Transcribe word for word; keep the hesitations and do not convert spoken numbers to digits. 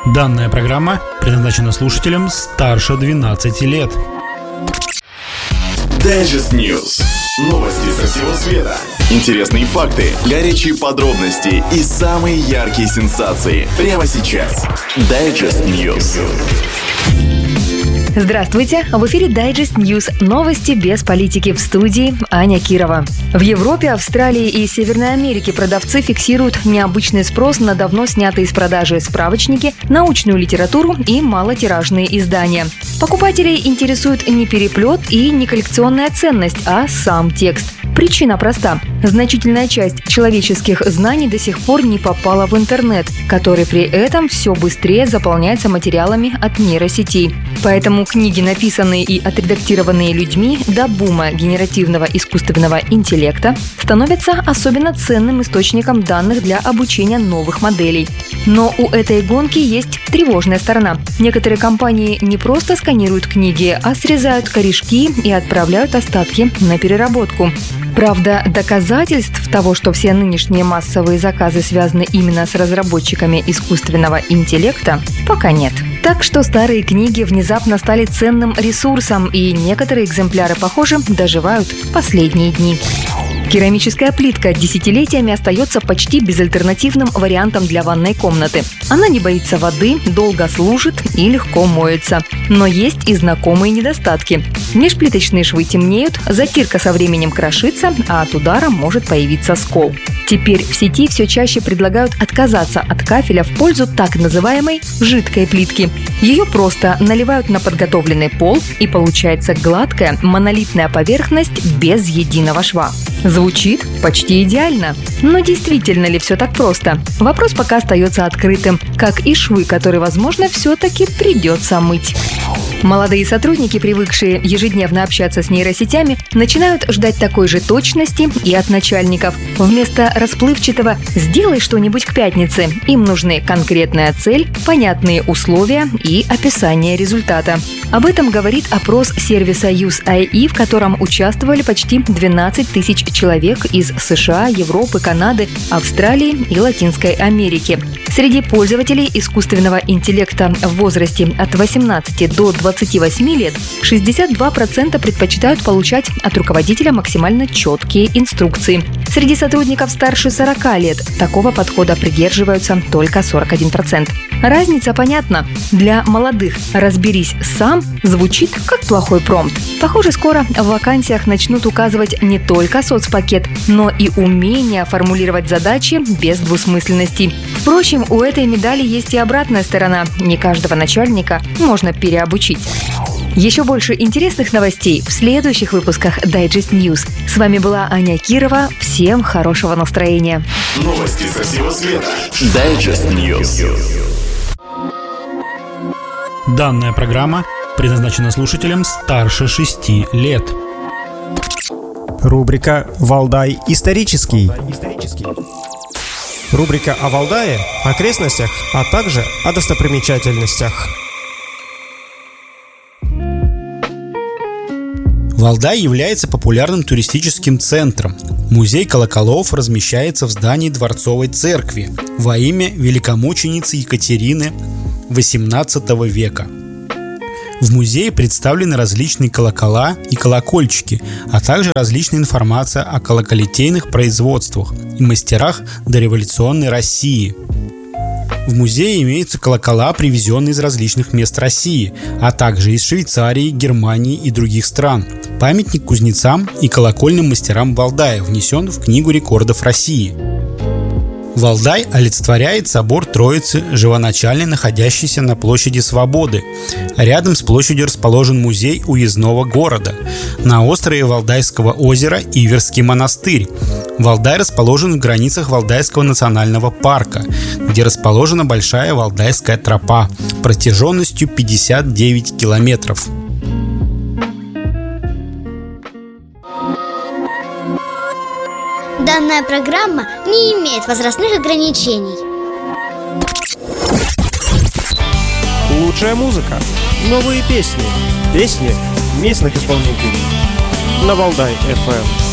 Данная программа предназначена слушателям старше двенадцати лет. Digest News. Новости со всего света. Интересные факты, горячие подробности и самые яркие сенсации. Прямо сейчас. Digest News. Здравствуйте! В эфире Digest News. Новости без политики. В студии Аня Кирова. В Европе, Австралии и Северной Америке продавцы фиксируют необычный спрос на давно снятые из продажи справочники, научную литературу и малотиражные издания. Покупателей интересует не переплет и не коллекционная ценность, а сам текст. Причина проста. Значительная часть человеческих знаний до сих пор не попала в интернет, который при этом все быстрее заполняется материалами от нейросетей. Поэтому книги, написанные и отредактированные людьми до бума генеративного искусственного интеллекта, становятся особенно ценным источником данных для обучения новых моделей. Но у этой гонки есть тревожная сторона. Некоторые компании не просто сканируют книги, а срезают корешки и отправляют остатки на переработку. Правда, доказательств того, что все нынешние массовые заказы связаны именно с разработчиками искусственного интеллекта, пока нет. Так что старые книги внезапно стали ценным ресурсом, и некоторые экземпляры, похоже, доживают последние дни. Керамическая плитка десятилетиями остается почти безальтернативным вариантом для ванной комнаты. Она не боится воды, долго служит и легко моется. Но есть и знакомые недостатки. Межплиточные швы темнеют, затирка со временем крошится, а от удара может появиться скол. Теперь в сети все чаще предлагают отказаться от кафеля в пользу так называемой жидкой плитки. Ее просто наливают на подготовленный пол, и получается гладкая монолитная поверхность без единого шва. Звучит почти идеально. Но действительно ли все так просто? Вопрос пока остается открытым, как и швы, которые, возможно, все-таки придется мыть. Молодые сотрудники, привыкшие ежедневно общаться с нейросетями, начинают ждать такой же точности и от начальников. Вместо расплывчатого «сделай что-нибудь к пятнице» им нужны конкретная цель, понятные условия и описание результата. Об этом говорит опрос сервиса Use.ай и, в котором участвовали почти двенадцать тысяч человек из США, Европы, Канады, Австралии и Латинской Америки. Среди пользователей искусственного интеллекта в возрасте от восемнадцати до двадцати восьми лет шестьдесят два процента предпочитают получать от руководителя максимально четкие инструкции. Среди сотрудников старше сорока лет такого подхода придерживаются только сорок один процент. Разница понятна. Для молодых «разберись сам» звучит как плохой промпт. Похоже, скоро в вакансиях начнут указывать не только соцпакет, но и умение формулировать задачи без двусмысленностей. Впрочем, у этой медали есть и обратная сторона. Не каждого начальника можно переобучить. Еще больше интересных новостей в следующих выпусках Digest News. С вами была Аня Кирова. Всем хорошего настроения. Новости со всего света. Digest News. Данная программа предназначена слушателям старше шести лет. Рубрика «Валдай исторический». Рубрика о Валдае, окрестностях, а также о достопримечательностях. Валдай является популярным туристическим центром. Музей колоколов размещается в здании Дворцовой церкви во имя великомученицы Екатерины восемнадцатого века. В музее представлены различные колокола и колокольчики, а также различная информация о колоколитейных производствах и мастерах дореволюционной России. В музее имеются колокола, привезенные из различных мест России, а также из Швейцарии, Германии и других стран. Памятник кузнецам и колокольным мастерам Валдая внесен в Книгу рекордов России. Валдай олицетворяет собор Троицы Живоначальной, находящийся на площади Свободы. Рядом с площадью расположен музей уездного города. На острове Валдайского озера Иверский монастырь. Валдай расположен в границах Валдайского национального парка, где расположена Большая Валдайская тропа протяженностью пятьдесят девять километров. Данная программа не имеет возрастных ограничений. Лучшая музыка, новые песни, песни местных исполнителей на Валдай эф эм.